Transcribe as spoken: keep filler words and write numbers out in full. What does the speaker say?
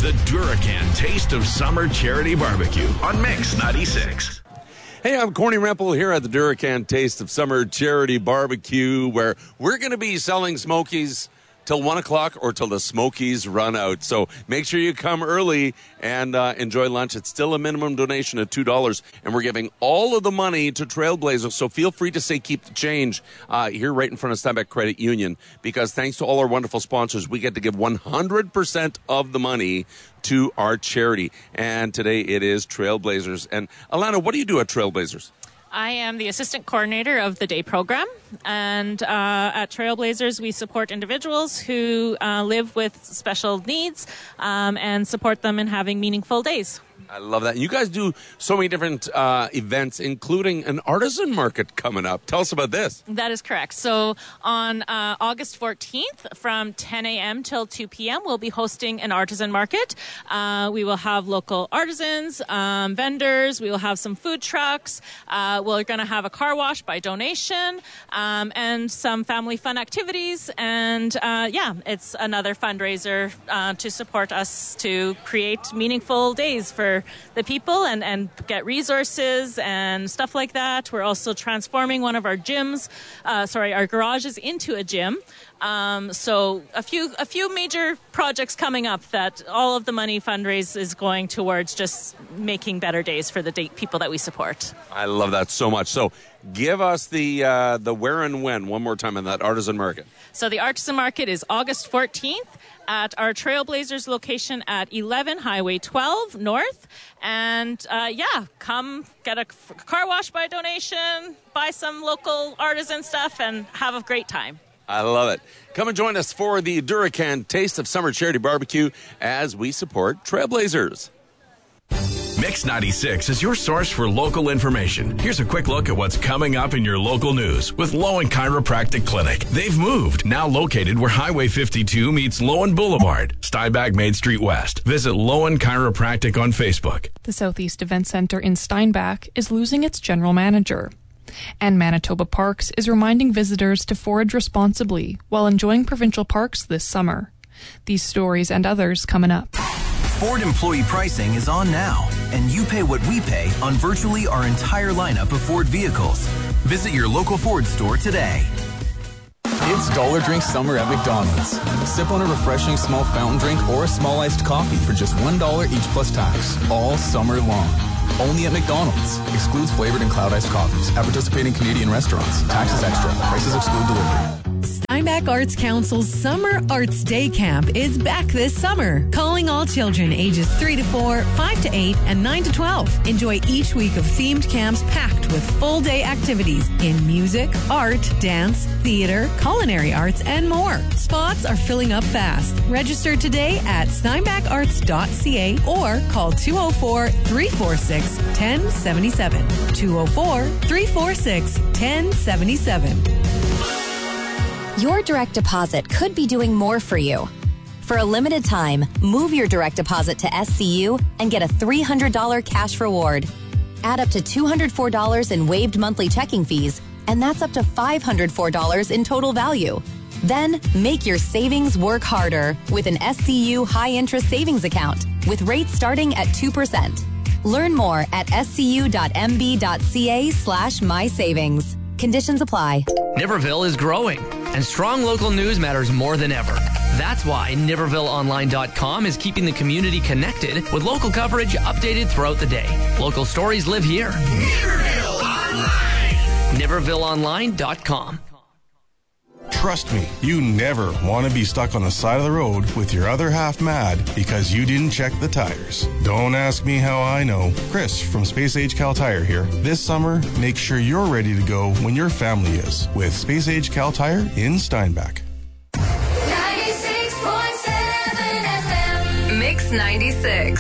the Duracan Taste of Summer Charity Barbecue on Mix ninety-six. Hey, I'm Corny Rempel here at the Duracan Taste of Summer Charity Barbecue, where we're going to be selling Smokies till one o'clock or till the Smokies run out. So make sure you come early and uh, enjoy lunch. It's still a minimum donation of two dollars, and we're giving all of the money to Trailblazers. So feel free to say keep the change uh, here right in front of Steinbach Credit Union, because thanks to all our wonderful sponsors, we get to give one hundred percent of the money to our charity. And today it is Trailblazers. And Alana, what do you do at Trailblazers? I am the assistant coordinator of the day program, and uh, at Trailblazers we support individuals who uh, live with special needs um, and support them in having meaningful days. I love that. You guys do so many different uh, events, including an artisan market coming up. Tell us about this. That is correct. So on uh, August fourteenth from ten a.m. till two p.m. we'll be hosting an artisan market. Uh, we will have local artisans, um, vendors. We will have some food trucks. Uh, we're going to have a car wash by donation um, and some family fun activities. And uh, yeah, it's another fundraiser uh, to support us to create meaningful days for the people and, and get resources and stuff like that. We're also transforming one of our gyms, uh, sorry, our garages into a gym. Um, so a few a few major projects coming up that all of the money fundraise is going towards just making better days for the day, people that we support. I love that so much. So give us the uh, the where and when one more time in that artisan market. So the artisan market is August fourteenth at our Trailblazers location at eleven Highway twelve North. And uh, yeah, come get a car wash by donation, buy some local artisan stuff, and have a great time. I love it. Come and join us for the Duracan Taste of Summer Charity Barbecue as we support Trailblazers. Mix ninety-six is your source for local information. Here's a quick look at what's coming up in your local news with Lowen Chiropractic Clinic. They've moved, now located where Highway fifty-two meets Lowen Boulevard, Steinbach Main Street West. Visit Lowen Chiropractic on Facebook. The Southeast Event Center in Steinbach is losing its general manager. And Manitoba Parks is reminding visitors to forage responsibly while enjoying provincial parks this summer. These stories and others coming up. Ford employee pricing is on now, and you pay what we pay on virtually our entire lineup of Ford vehicles. Visit your local Ford store today. It's Dollar Drink Summer at McDonald's. Sip on a refreshing small fountain drink or a small iced coffee for just one dollar each plus tax, all summer long. Only at McDonald's. Excludes flavored and cloud iced coffees at participating Canadian restaurants. Taxes extra. Prices exclude delivery. Steinbach Arts Council's Summer Arts Day Camp is back this summer. Calling all children ages three to four, five to eight, and nine to twelve. Enjoy each week of themed camps packed with full day activities in music, art, dance, theater, culinary arts, and more. Spots are filling up fast. Register today at steinbach arts dot c a or call two oh four, three four six, one oh seven seven. two oh four, three four six, one oh seven seven. Your direct deposit could be doing more for you. For a limited time, move your direct deposit to S C U and get a three hundred dollars cash reward. Add up to two hundred four dollars in waived monthly checking fees, and that's up to five hundred four dollars in total value. Then make your savings work harder with an S C U high-interest savings account with rates starting at two percent. Learn more at scu dot m b dot c a slash my savings. Conditions apply. Niverville is growing, and strong local news matters more than ever. That's why Niverville Online dot com is keeping the community connected with local coverage updated throughout the day. Local stories live here. Niverville Online. Niverville Online dot com. Trust me, you never want to be stuck on the side of the road with your other half mad because you didn't check the tires. Don't ask me how I know. Chris from Space Age Cal Tire here. This summer, make sure you're ready to go when your family is with Space Age Cal Tire in Steinbach. ninety-six point seven F M. Mix ninety-six.